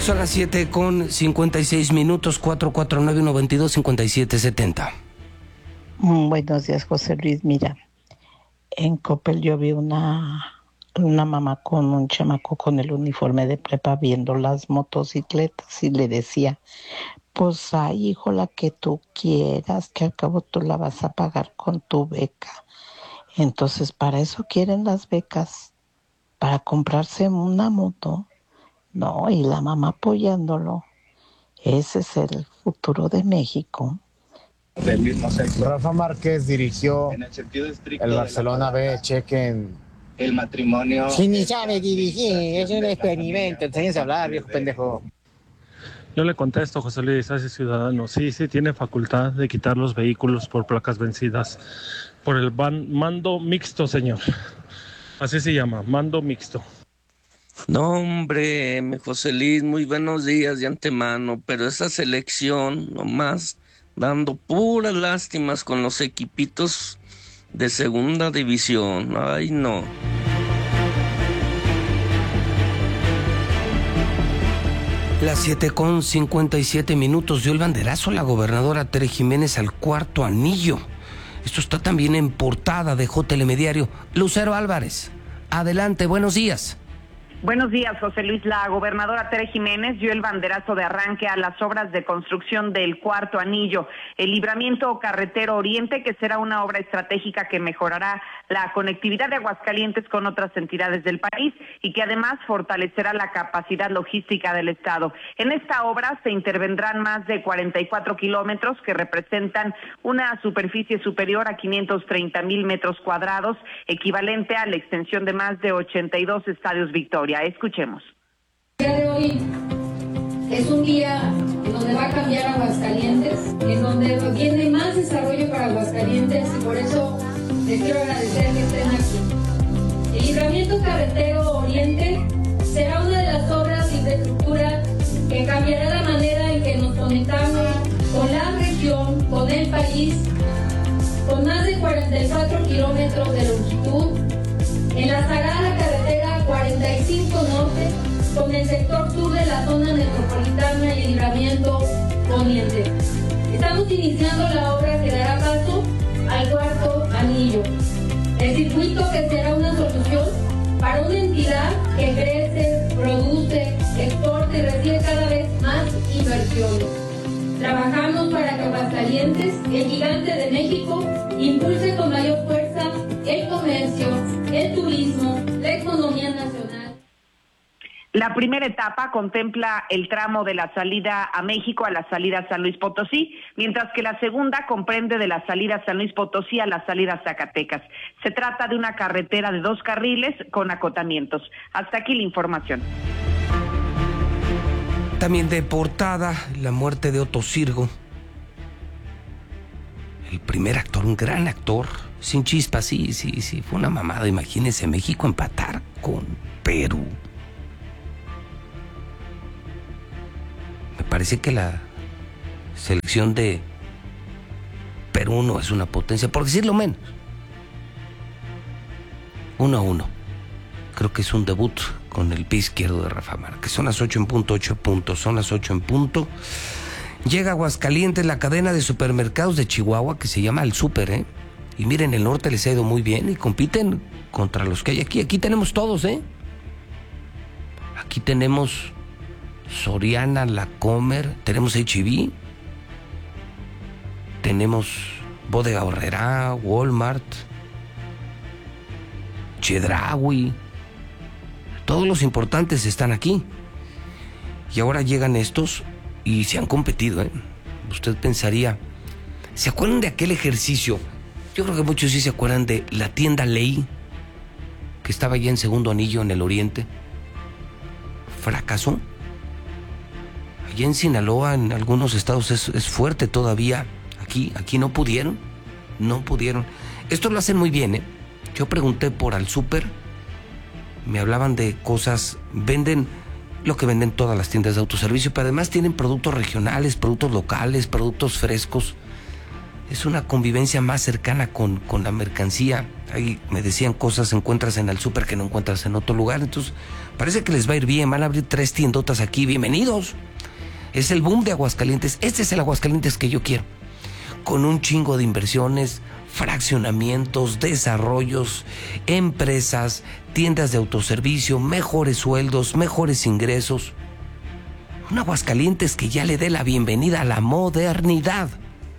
Son las 7:56, 449-122-5770. Buenos días, José Luis. Mira, en Coppel yo vi una mamá con un chamaco con el uniforme de prepa viendo las motocicletas y le decía, pues ay, hijo, la que tú quieras, que al cabo tú la vas a pagar con tu beca. Entonces, para eso quieren las becas, para comprarse una moto. No, y la mamá apoyándolo. Ese es el futuro de México. Del mismo sexo. Rafa Márquez dirigió En el sentido estricto el Barcelona B, chequen. El matrimonio. Si ni sabe dirigir, es un experimento. Enséñense a hablar, viejo pendejo. Yo le contesto, José Luis, a ese ciudadano, sí tiene facultad de quitar los vehículos por placas vencidas, por el mando mixto, señor. Así se llama, mando mixto. No, hombre, mi José Luis, muy buenos días de antemano, pero esa selección nomás dando puras lástimas con los equipitos de segunda división. Ay, no. Las 7:57 dio el banderazo la gobernadora Tere Jiménez al cuarto anillo. Esto está también en portada, dejó Telediario. Lucero Álvarez, adelante, buenos días. Buenos días, José Luis. La gobernadora Tere Jiménez dio el banderazo de arranque a las obras de construcción del cuarto anillo, el libramiento carretero oriente, que será una obra estratégica que mejorará la conectividad de Aguascalientes con otras entidades del país y que además fortalecerá la capacidad logística del Estado. En esta obra se intervendrán más de 44 kilómetros que representan una superficie superior a 530,000 metros cuadrados, equivalente a la extensión de más de 82 estadios Victoria. Escuchemos. El día de hoy es un día en donde va a cambiar Aguascalientes, en donde viene más desarrollo para Aguascalientes y por eso les quiero agradecer que estén aquí. El libramiento carretero oriente será una de las obras de infraestructura que cambiará la manera en que nos conectamos con la región, con el país, con más de 44 kilómetros de longitud, en la sagrada carretera 45 Norte, con el sector sur de la zona metropolitana y el libramiento poniente. Estamos iniciando la obra que dará paso al cuarto anillo, el circuito que será una solución para una entidad que crece, produce, exporta y recibe cada vez más inversiones. Trabajamos para que Aguascalientes, el gigante de México, impulse con mayor fuerza el comercio, el turismo, la economía nacional. La primera etapa contempla el tramo de la salida a México a la salida San Luis Potosí, mientras que la segunda comprende de la salida San Luis Potosí a la salida Zacatecas. Se trata de una carretera de 2 carriles con acotamientos. Hasta aquí la información. También de portada, la muerte de Otto Sirgo. El primer actor, un gran actor, sin chispa, sí, fue una mamada. Imagínense, México empatar con Perú. Me parece que la selección de Perú no es una potencia, por decirlo menos. 1-1. Creo que es un debut con el pie izquierdo de Rafa Márquez. Son las 8 en punto, son las 8 en punto. Llega a Aguascalientes la cadena de supermercados de Chihuahua que se llama El Súper, ¿eh? Y miren, el norte les ha ido muy bien y compiten contra los que hay aquí. Aquí tenemos todos, ¿eh? Aquí tenemos Soriana, La Comer, tenemos H-E-B, tenemos Bodega Aurrerá, Walmart, Chedraui. Todos los importantes están aquí. Y ahora llegan estos y se han competido, ¿eh? Usted pensaría, ¿se acuerdan de aquel ejercicio? Yo creo que muchos sí se acuerdan de la tienda Ley, que estaba allá en Segundo Anillo, en el oriente. Fracasó. Allá en Sinaloa, en algunos estados, es fuerte todavía. Aquí no pudieron. Esto lo hacen muy bien, ¿eh? Yo pregunté por Al Súper, me hablaban de cosas, venden lo que venden todas las tiendas de autoservicio, pero además tienen productos regionales, productos locales, productos frescos. es una convivencia más cercana con la mercancía. Ahí me decían cosas encuentras en el súper que no encuentras en otro lugar. Entonces, parece que les va a ir bien. Van a abrir 3 tiendotas aquí. Bienvenidos. Es el boom de Aguascalientes. Este es el Aguascalientes que yo quiero. Con un chingo de inversiones, fraccionamientos, desarrollos, empresas, tiendas de autoservicio, mejores sueldos, mejores ingresos. Un Aguascalientes que ya le dé la bienvenida a la modernidad.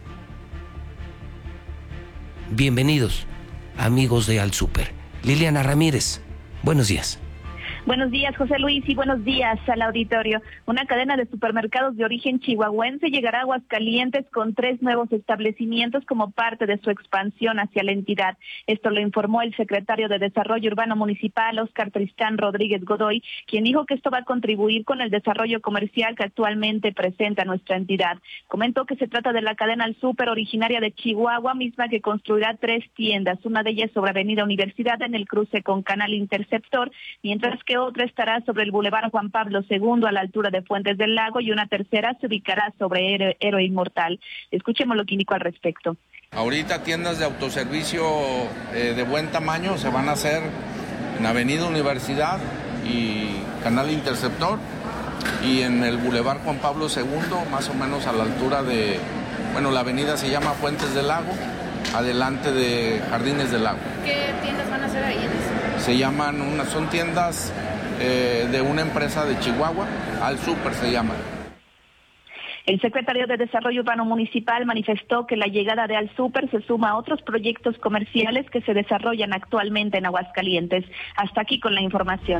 Bienvenidos, amigos de Al Súper. Liliana Ramírez, buenos días. Buenos días, José Luis, y buenos días al auditorio. Una cadena de supermercados de origen chihuahuense llegará a Aguascalientes con 3 nuevos establecimientos como parte de su expansión hacia la entidad. Esto lo informó el secretario de Desarrollo Urbano Municipal, Óscar Tristán Rodríguez Godoy, quien dijo que esto va a contribuir con el desarrollo comercial que actualmente presenta nuestra entidad. Comentó que se trata de la cadena Al Súper originaria de Chihuahua, misma que construirá 3 tiendas, una de ellas sobre Avenida Universidad en el cruce con Canal Interceptor, mientras que otra estará sobre el Boulevard Juan Pablo II a la altura de Fuentes del Lago y una tercera se ubicará sobre Héroe Inmortal. Escuchemos lo que indicó al respecto. Ahorita tiendas de autoservicio de buen tamaño se van a hacer en Avenida Universidad y Canal Interceptor y en el Boulevard Juan Pablo II, más o menos a la altura de, la avenida se llama Fuentes del Lago, adelante de Jardines del Lago. ¿Qué tiendas van a hacer ahí? Son tiendas de una empresa de Chihuahua, Al Súper se llama. El secretario de Desarrollo Urbano Municipal manifestó que la llegada de Al Súper se suma a otros proyectos comerciales que se desarrollan actualmente en Aguascalientes. Hasta aquí con la información.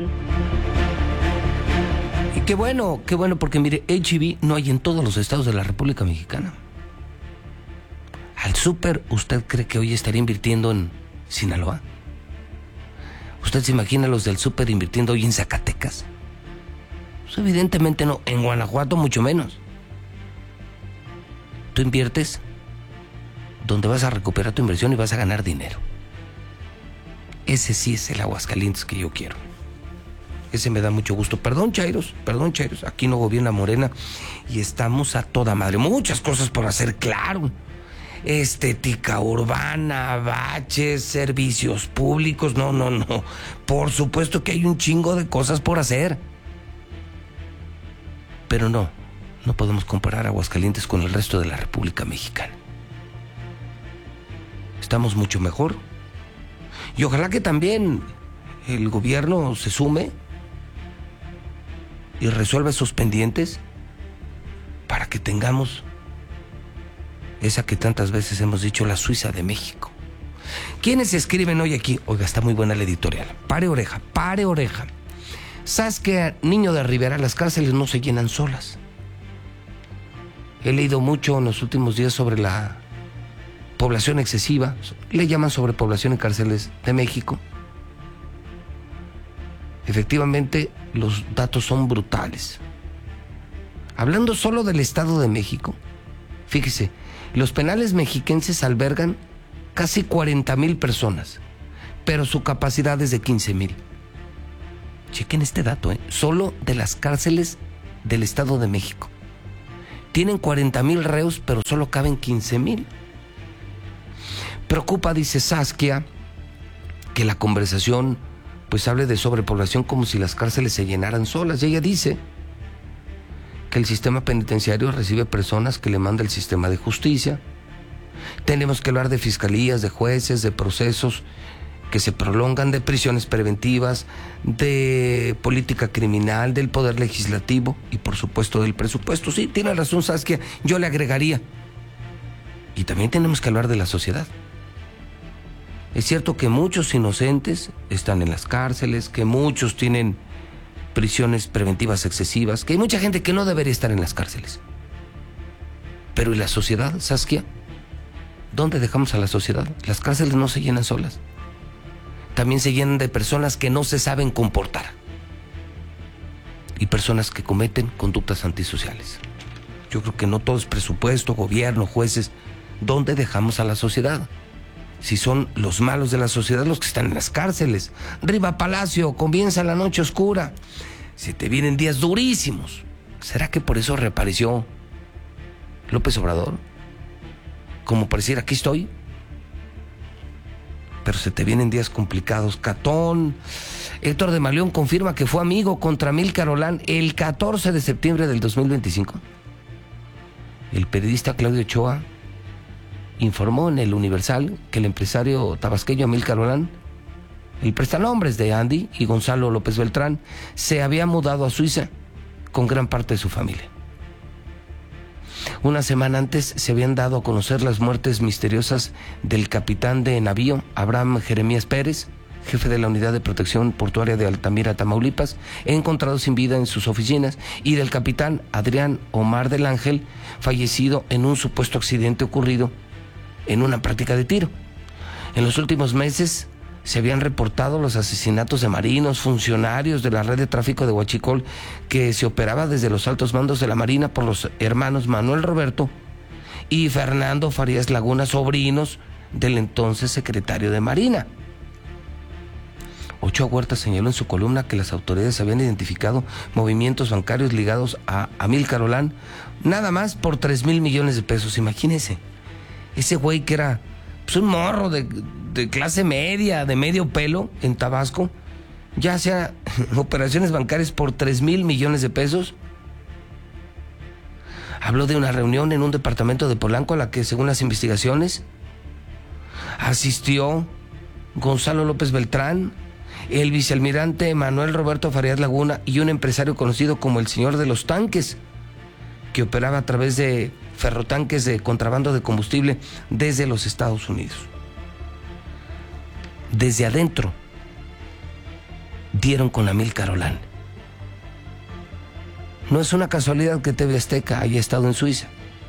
Y qué bueno, porque mire, H-E-B no hay en todos los estados de la República Mexicana. Al Súper, ¿usted cree que hoy estaría invirtiendo en Sinaloa? ¿Usted se imagina los del Súper invirtiendo hoy en Zacatecas? Pues evidentemente no. En Guanajuato mucho menos. Tú inviertes donde vas a recuperar tu inversión y vas a ganar dinero. Ese sí es el Aguascalientes que yo quiero. Ese me da mucho gusto. Perdón, Chairos. Aquí no gobierna Morena y estamos a toda madre. Muchas cosas por hacer, claro. Estética urbana, baches, servicios públicos, no. Por supuesto que hay un chingo de cosas por hacer. Pero no podemos comparar Aguascalientes con el resto de la República Mexicana. Estamos mucho mejor. Y ojalá que también el gobierno se sume y resuelva esos pendientes para que tengamos esa que tantas veces hemos dicho, la Suiza de México. ¿Quiénes escriben hoy aquí? Oiga, está muy buena la editorial. Pare oreja. Saskia, Niño de Rivera, las cárceles no se llenan solas. He leído mucho en los últimos días sobre la población excesiva. Le llaman sobrepoblación en cárceles de México. Efectivamente, los datos son brutales. Hablando solo del Estado de México, fíjese, los penales mexiquenses albergan casi 40,000 personas, pero su capacidad es de 15,000. Chequen este dato, solo de las cárceles del Estado de México. Tienen 40,000 reos, pero solo caben 15,000. Preocupa, dice Saskia, que la conversación pues hable de sobrepoblación como si las cárceles se llenaran solas. Y ella dice que el sistema penitenciario recibe personas que le manda el sistema de justicia. Tenemos que hablar de fiscalías, de jueces, de procesos que se prolongan, de prisiones preventivas, de política criminal, del poder legislativo y por supuesto del presupuesto. Sí, tiene razón Saskia, yo le agregaría. Y también tenemos que hablar de la sociedad. Es cierto que muchos inocentes están en las cárceles, que muchos tienen prisiones preventivas excesivas, que hay mucha gente que no debería estar en las cárceles. Pero ¿y la sociedad, Saskia? ¿Dónde dejamos a la sociedad? Las cárceles no se llenan solas. También se llenan de personas que no se saben comportar. Y personas que cometen conductas antisociales. Yo creo que no todo es presupuesto, gobierno, jueces. ¿Dónde dejamos a la sociedad? Si son los malos de la sociedad los que están en las cárceles. Riva Palacio, comienza la noche oscura. Se te vienen días durísimos. ¿Será que por eso reapareció López Obrador? como pareciera, aquí estoy. Pero se te vienen días complicados. Catón. Héctor de Maleón confirma que fue amigo contra Amílcar Olán el 14 de septiembre del 2025. El periodista Claudio Ochoa informó en el Universal que el empresario tabasqueño Amílcar Olán, el prestanombres de Andy y Gonzalo López Beltrán, se había mudado a Suiza con gran parte de su familia. Una semana antes se habían dado a conocer las muertes misteriosas del capitán de navío Abraham Jeremías Pérez, jefe de la Unidad de Protección Portuaria de Altamira, Tamaulipas, encontrado sin vida en sus oficinas, y del capitán Adrián Omar del Ángel, fallecido en un supuesto accidente ocurrido en una práctica de tiro. En los últimos meses se habían reportado los asesinatos de marinos, funcionarios de la red de tráfico de Huachicol, que se operaba desde los altos mandos de la Marina por los hermanos Manuel Roberto y Fernando Farías Laguna, sobrinos del entonces secretario de Marina. Ochoa Huerta señaló en su columna que las autoridades habían identificado movimientos bancarios ligados a Amílcar Olán, nada más por 3,000 millones de pesos. Imagínense, ese güey que era pues un morro de clase media, de medio pelo en Tabasco, ya hacía operaciones bancarias por 3,000 millones de pesos. Habló de una reunión en un departamento de Polanco a la que, según las investigaciones, asistió Gonzalo López Beltrán, el vicealmirante Manuel Roberto Farías Laguna y un empresario conocido como el Señor de los Tanques, que operaba a través de ferrotanques de contrabando de combustible desde los Estados Unidos. Desde adentro dieron con Amílcar Olán. No es una casualidad que TV Azteca haya estado en Suiza.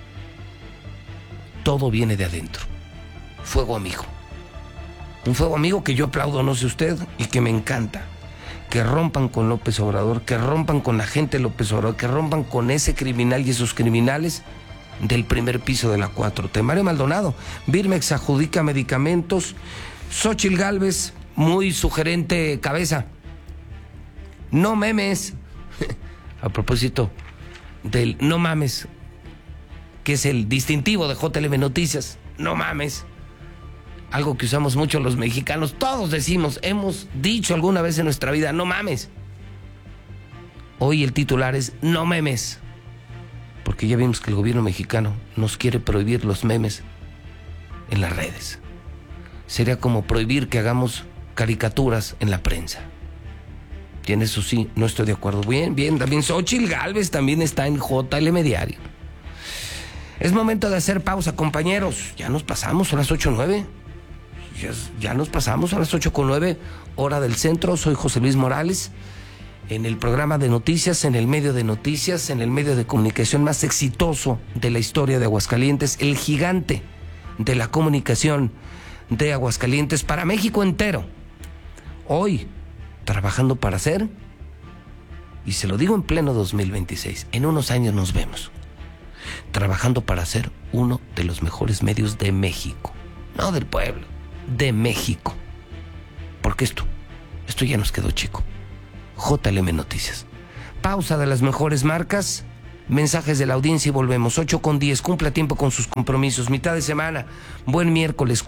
Todo viene de adentro. Fuego amigo. Un fuego amigo que yo aplaudo, no sé usted, y que me encanta. Que rompan con López Obrador, que rompan con la gente de López Obrador, que rompan con ese criminal y esos criminales del primer piso de la 4T. Mario Maldonado, Birmex adjudica medicamentos. Xóchitl Gálvez, muy sugerente cabeza. No memes. A propósito del no mames, que es el distintivo de JLM Noticias. No mames. Algo que usamos mucho los mexicanos. Todos decimos, hemos dicho alguna vez en nuestra vida, no mames. Hoy el titular es no memes, porque ya vimos que el gobierno mexicano nos quiere prohibir los memes en las redes. Sería como prohibir que hagamos caricaturas en la prensa. Y en eso sí, no estoy de acuerdo. Bien, también Xóchitl Gálvez también está en JLM Diario. Es momento de hacer pausa, compañeros. Ya nos pasamos a las 8:09. Ya nos pasamos a las 8:09, hora del centro. Soy José Luis Morales, en el programa de noticias, en el medio de noticias, en el medio de comunicación más exitoso de la historia de Aguascalientes, el gigante de la comunicación de Aguascalientes para México entero. Hoy, trabajando para hacer, y se lo digo en pleno 2026, en unos años nos vemos, trabajando para ser uno de los mejores medios de México, no del pueblo, de México. Porque esto ya nos quedó chico. JLM Noticias. Pausa de las mejores marcas, mensajes de la audiencia y volvemos. 8:10, cumpla tiempo con sus compromisos. Mitad de semana, buen miércoles.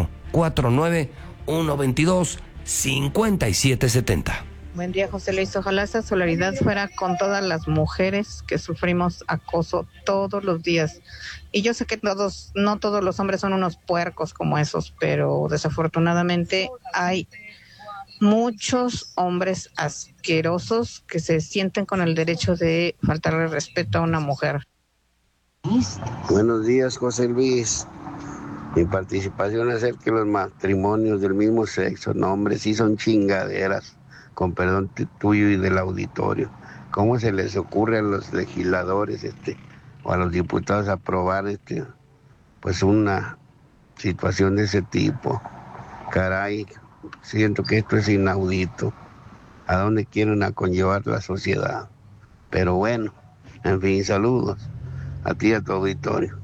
449-122-5770. Buen día, José Luis. Ojalá esa solidaridad fuera con todas las mujeres que sufrimos acoso todos los días. Y yo sé que no todos los hombres son unos puercos como esos, pero desafortunadamente hay muchos hombres asquerosos que se sienten con el derecho de faltarle respeto a una mujer. Buenos días, José Luis. Mi participación es hacer que los matrimonios del mismo sexo, no, hombre, sí son chingaderas, con perdón tuyo y del auditorio. ¿Cómo se les ocurre a los legisladores o a los diputados aprobar pues una situación de ese tipo? Caray, siento que esto es inaudito. ¿A dónde quieren conllevar la sociedad? Pero bueno, en fin, saludos a ti y a tu auditorio.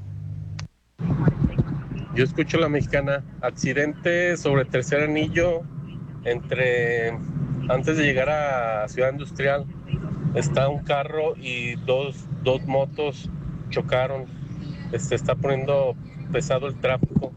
Yo escucho La Mexicana. Accidente sobre Tercer Anillo, antes de llegar a Ciudad Industrial. Está un carro y dos motos chocaron. está poniendo pesado el tráfico.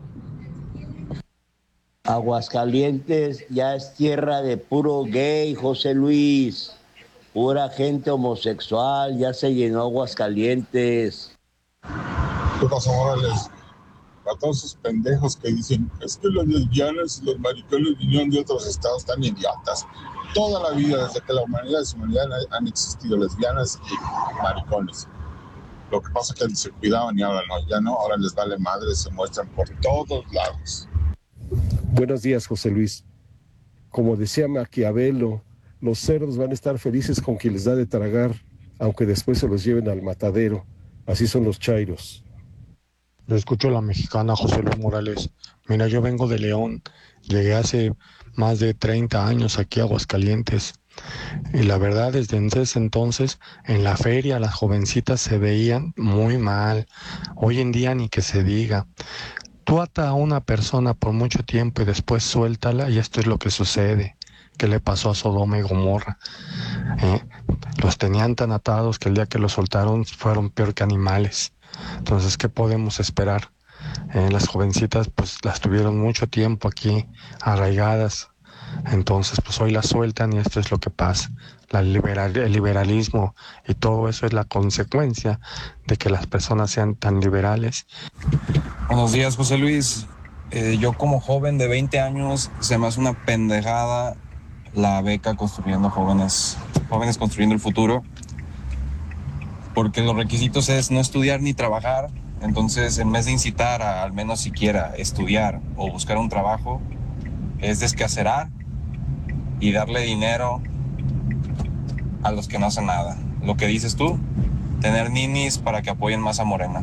Aguascalientes ya es tierra de puro gay, José Luis. Pura gente homosexual, ya se llenó Aguascalientes. ¿Qué pasó, Morales? A todos esos pendejos que dicen, es que las lesbianas y los maricones vinieron de otros estados, están idiotas. Toda la vida, desde que la humanidad es humanidad, han existido lesbianas y maricones. Lo que pasa es que se cuidaban y ahora no, ya no, ahora les vale madre, se muestran por todos lados. Buenos días, José Luis. Como decía Maquiavelo, los cerdos van a estar felices con quien les da de tragar, aunque después se los lleven al matadero. Así son los chairos. Lo escucho a la mexicana José Luis Morales. Mira, yo vengo de León. Llegué hace más de 30 años aquí a Aguascalientes. Y la verdad, desde ese entonces, en la feria las jovencitas se veían muy mal. Hoy en día ni que se diga. Tú ata a una persona por mucho tiempo y después suéltala, y esto es lo que sucede. ¿Qué le pasó a Sodoma y Gomorra? Los tenían tan atados que el día que los soltaron fueron peor que animales. Entonces, ¿qué podemos esperar? Las jovencitas pues las tuvieron mucho tiempo aquí arraigadas. Entonces, pues hoy las sueltan y esto es lo que pasa. El liberalismo y todo eso es la consecuencia de que las personas sean tan liberales. Buenos días, José Luis. Yo como joven de 20 años, se me hace una pendejada la beca Construyendo Jóvenes Construyendo el Futuro, porque los requisitos es no estudiar ni trabajar. Entonces, en vez de incitar a al menos siquiera estudiar o buscar un trabajo, es descacerar y darle dinero a los que no hacen nada. Lo que dices tú, tener ninis para que apoyen más a Morena.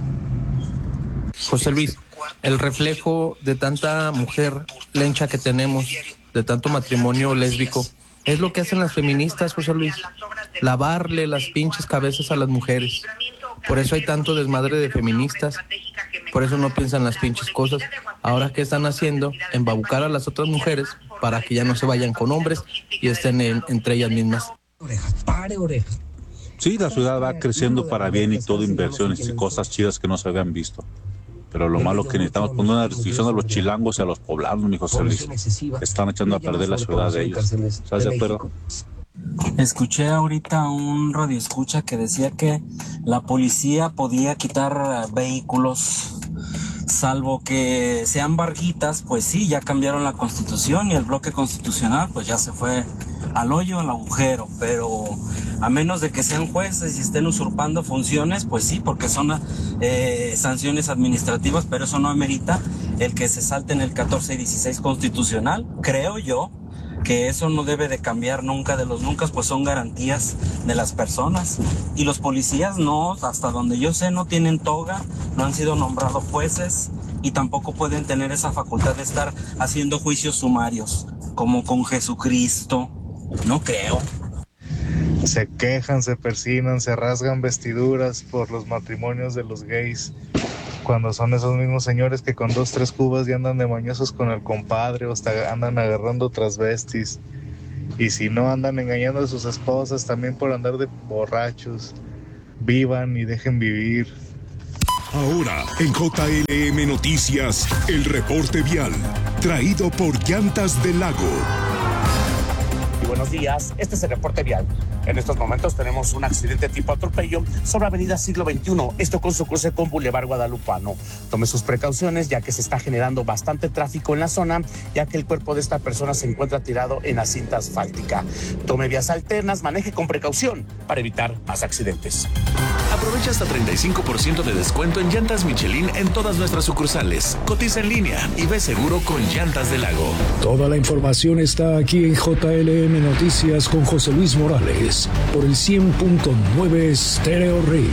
José Luis, el reflejo de tanta mujer lencha que tenemos, de tanto matrimonio lésbico, es lo que hacen las feministas, José Luis. Lavarle las pinches cabezas a las mujeres. Por eso hay tanto desmadre de feministas. Por eso no piensan las pinches cosas. Ahora, ¿qué están haciendo? Embabucar a las otras mujeres para que ya no se vayan con hombres y estén entre ellas mismas. Pare oreja. Sí, la ciudad va creciendo para bien y todo, inversiones y cosas chidas que no se habían visto. Pero lo malo que necesitamos poner una restricción a los chilangos y a los poblanos, mi José Luis. Están echando a perder la ciudad de ellos. ¿Estás de acuerdo? Escuché ahorita un radioescucha que decía que la policía podía quitar vehículos, salvo que sean barquitas. Pues sí, ya cambiaron la Constitución y el bloque constitucional pues ya se fue al hoyo, al agujero, pero a menos de que sean jueces y estén usurpando funciones, pues sí, porque son sanciones administrativas, pero eso no amerita el que se salten el 14 y 16 constitucional. Creo yo que eso no debe de cambiar nunca de los nunca, pues son garantías de las personas. Y los policías no, hasta donde yo sé, no tienen toga, no han sido nombrados jueces y tampoco pueden tener esa facultad de estar haciendo juicios sumarios, como con Jesucristo. No creo. Se quejan, se persignan, se rasgan vestiduras por los matrimonios de los gays, cuando son esos mismos señores que con 2, 3 cubas ya andan de mañosos con el compadre o hasta andan agarrando transvestis. Y si no, andan engañando a sus esposas también por andar de borrachos. Vivan y dejen vivir. Ahora, en JLM Noticias, el reporte vial, traído por Llantas del Lago. Buenos días, este es el reporte vial. En estos momentos tenemos un accidente tipo atropello sobre Avenida Siglo XXI, esto con su cruce con Boulevard Guadalupano. Tome sus precauciones ya que se está generando bastante tráfico en la zona, ya que el cuerpo de esta persona se encuentra tirado en la cinta asfáltica. Tome vías alternas, maneje con precaución para evitar más accidentes. Aprovecha hasta 35% de descuento en llantas Michelin en todas nuestras sucursales. Cotiza en línea y ve seguro con Llantas del Lago. Toda la información está aquí en JLM Noticias con José Luis Morales por el 100.9 Stereo Rey.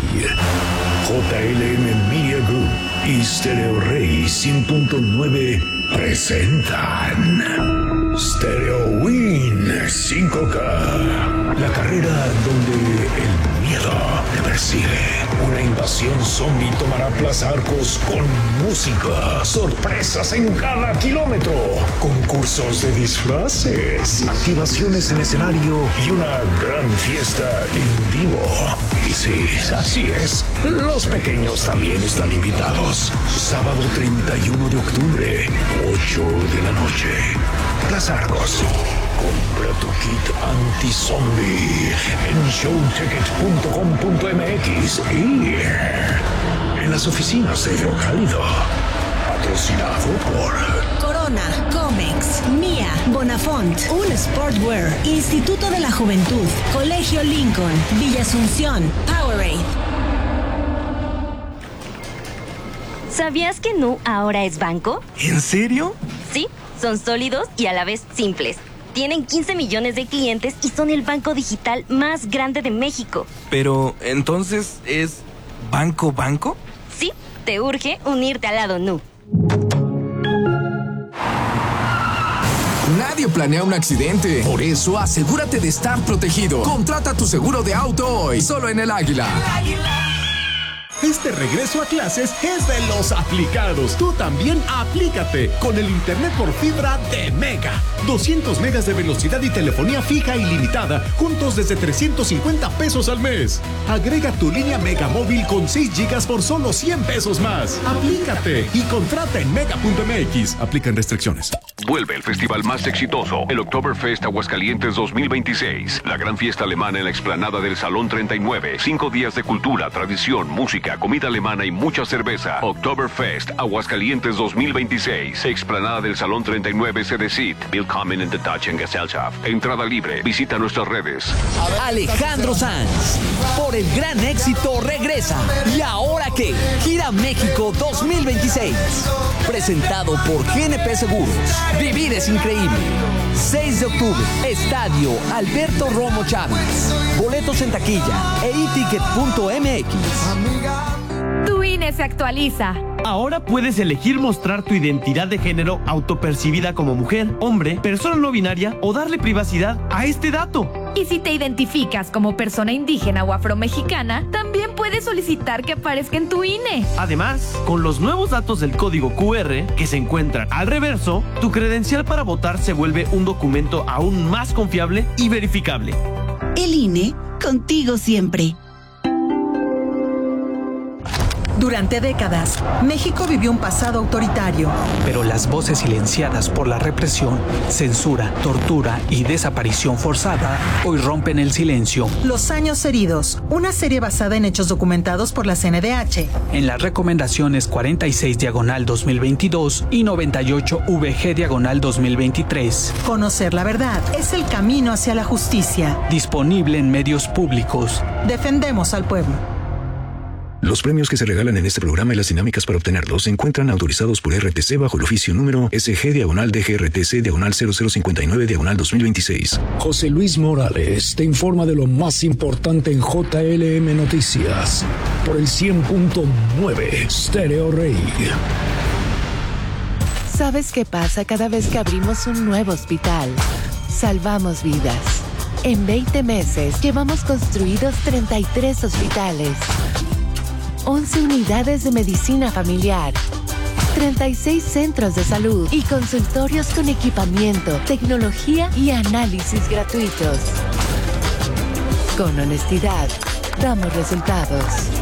JLM Media Group y Stereo Rey 100.9 presentan Stereo Win 5K. La carrera donde el miedo te persigue. Una invasión zombie tomará Plaza Arcos con música, sorpresas en cada kilómetro, concursos de disfraces, activaciones en escenario y una gran fiesta en vivo. Sí, así es. Los pequeños también están invitados. Sábado 31 de octubre, 8 de la noche. Plaza Argos. Compra tu kit anti-zombie en showticket.com.mx y en las oficinas de Hidrocálido. Patrocinado por Corona, Comex, Mía, Bonafont, Un Sportwear, Instituto de la Juventud, Colegio Lincoln, Villa Asunción, Powerade. ¿Sabías que Nu ahora es banco? ¿En serio? Sí, son sólidos y a la vez simples. Tienen 15 millones de clientes y son el banco digital más grande de México. Pero, ¿entonces es banco? Sí, te urge unirte al lado Nu. Nadie planea un accidente. Por eso, asegúrate de estar protegido. Contrata tu seguro de auto hoy, solo en El Águila. Este regreso a clases es de los aplicados. Tú también aplícate con el internet por fibra de Mega. 200 megas de velocidad y telefonía fija ilimitada, juntos desde 350 pesos al mes. Agrega tu línea Mega móvil con 6 gigas por solo 100 pesos más. Aplícate y contrata en mega.mx. Aplican restricciones. Vuelve el festival más exitoso, el Oktoberfest Aguascalientes 2026. La gran fiesta alemana en la explanada del Salón 39. 5 días de cultura, tradición, música, comida alemana y mucha cerveza. Oktoberfest Aguascalientes 2026. Explanada del Salón 39 Cedecit. Willkommen in the Deutschen Gesellschaft. Entrada libre. Visita nuestras redes. Alejandro Sanz, por el gran éxito, regresa. ¿Y ahora qué? Gira México 2026. Presentado por GNP Seguros. Vivir es increíble. 6 de octubre, Estadio Alberto Romo Chávez. Boletos en taquilla e eticket.mx. Tu INE se actualiza. Ahora puedes elegir mostrar tu identidad de género autopercibida como mujer, hombre, persona no binaria o darle privacidad a este dato. Y si te identificas como persona indígena o afromexicana, también puedes solicitar que aparezca en tu INE. Además, con los nuevos datos del código QR que se encuentran al reverso, tu credencial para votar se vuelve un documento aún más confiable y verificable. El INE, contigo siempre. Durante décadas, México vivió un pasado autoritario. Pero las voces silenciadas por la represión, censura, tortura y desaparición forzada hoy rompen el silencio. Los años heridos, una serie basada en hechos documentados por la CNDH. En las recomendaciones 46/2022 y 98/VG/2023. Conocer la verdad es el camino hacia la justicia. Disponible en medios públicos. Defendemos al pueblo. Los premios que se regalan en este programa y las dinámicas para obtenerlos se encuentran autorizados por RTC bajo el oficio número SG/DGRTC/0059/2026. José Luis Morales te informa de lo más importante en JLM Noticias por el 100.9 Stereo Rey. ¿Sabes qué pasa cada vez que abrimos un nuevo hospital? Salvamos vidas. En 20 meses llevamos construidos 33 hospitales. 11 unidades de medicina familiar, 36 centros de salud y consultorios con equipamiento, tecnología y análisis gratuitos. Con honestidad, damos resultados.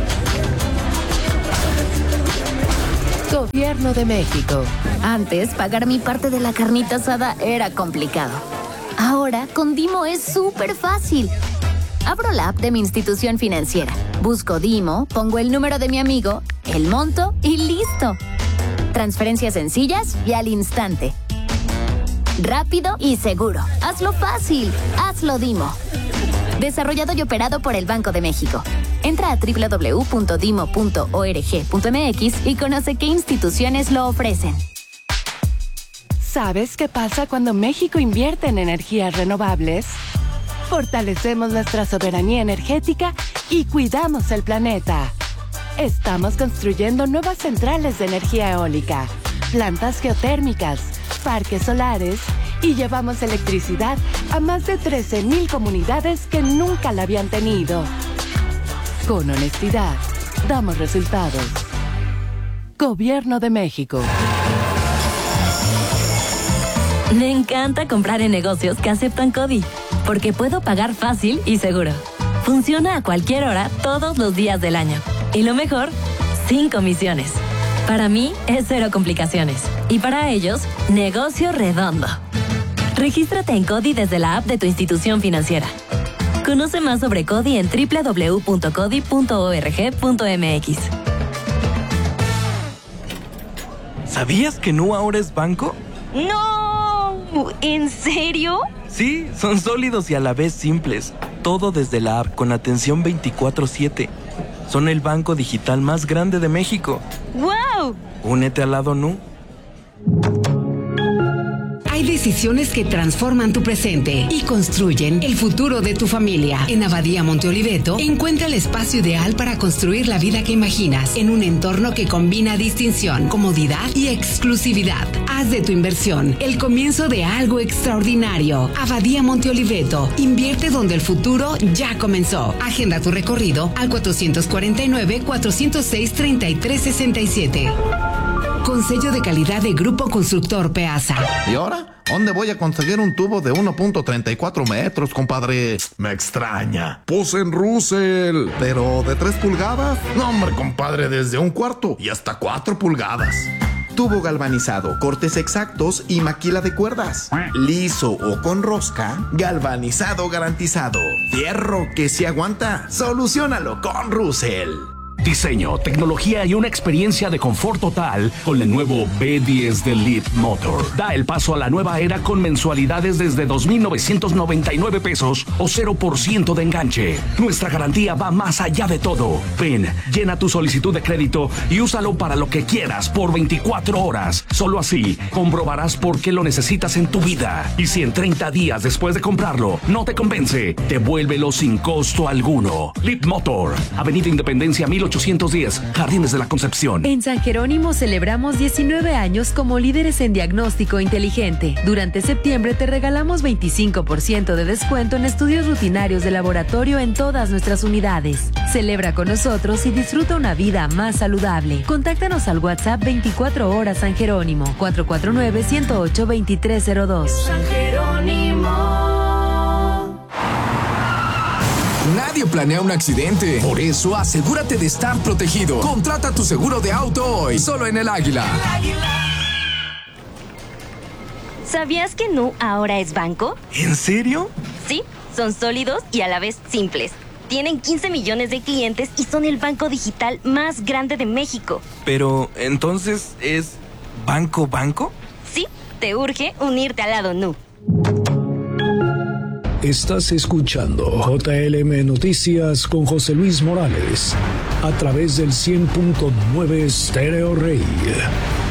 Gobierno de México. Antes, pagar mi parte de la carnita asada era complicado. Ahora, con Dimo es súper fácil. Abro la app de mi institución financiera, busco Dimo, pongo el número de mi amigo, el monto y listo. Transferencias sencillas y al instante. Rápido y seguro. Hazlo fácil. Hazlo Dimo. Desarrollado y operado por el Banco de México. Entra a www.dimo.org.mx y conoce qué instituciones lo ofrecen. ¿Sabes qué pasa cuando México invierte en energías renovables? Fortalecemos nuestra soberanía energética y cuidamos el planeta. Estamos construyendo nuevas centrales de energía eólica, plantas geotérmicas, parques solares y llevamos electricidad a más de 13,000 comunidades que nunca la habían tenido. Con honestidad, damos resultados. Gobierno de México. Me encanta comprar en negocios que aceptan CODI, porque puedo pagar fácil y seguro. Funciona a cualquier hora, todos los días del año. Y lo mejor, sin comisiones. Para mí, es cero complicaciones. Y para ellos, negocio redondo. Regístrate en CODI desde la app de tu institución financiera. Conoce más sobre CODI en www.codi.org.mx. ¿Sabías que Nu ahora es banco? ¡No! ¿En serio? Sí, son sólidos y a la vez simples. Todo desde la app con atención 24/7. Son el banco digital más grande de México. ¡Wow! Únete al lado Nu. Hay decisiones que transforman tu presente y construyen el futuro de tu familia. En Abadía Monte Oliveto, encuentra el espacio ideal para construir la vida que imaginas en un entorno que combina distinción, comodidad y exclusividad. Haz de tu inversión el comienzo de algo extraordinario. Abadía Monte Oliveto. Invierte donde el futuro ya comenzó. Agenda tu recorrido al 449-406-3367. Con sello de calidad de Grupo Constructor Peasa. ¿Y ahora? ¿Dónde voy a conseguir un tubo de 1.34 metros, compadre? Me extraña. Pues en Russell. ¿Pero de 3 pulgadas? No, hombre, compadre, desde 1/4 y hasta 4 pulgadas. Tubo galvanizado, cortes exactos y maquila de cuerdas. Liso o con rosca, galvanizado garantizado. Fierro que se aguanta. Soluciónalo con Russell. Diseño, tecnología y una experiencia de confort total con el nuevo B10 de Leap Motor. Da el paso a la nueva era con mensualidades desde 2,999 pesos o 0% de enganche. Nuestra garantía va más allá de todo. Ven, llena tu solicitud de crédito y úsalo para lo que quieras por 24 horas. Solo así comprobarás por qué lo necesitas en tu vida. Y si en 30 días después de comprarlo no te convence, devuélvelo sin costo alguno. Leap Motor, Avenida Independencia 1810, Jardines de la Concepción. En San Jerónimo celebramos 19 años como líderes en diagnóstico inteligente. Durante septiembre te regalamos 25% de descuento en estudios rutinarios de laboratorio en todas nuestras unidades. Celebra con nosotros y disfruta una vida más saludable. Contáctanos al WhatsApp 24 horas San Jerónimo, 449-108-2302. San Jerónimo. Nadie planea un accidente. Por eso, asegúrate de estar protegido. Contrata tu seguro de auto hoy, solo en El Águila. ¿Sabías que Nu ahora es banco? ¿En serio? Sí, son sólidos y a la vez simples. Tienen 15 millones de clientes y son el banco digital más grande de México. Pero, ¿entonces es banco banco? Sí, te urge unirte al lado Nu. Estás escuchando JLM Noticias con José Luis Morales a través del 100.9 Stereo Rey.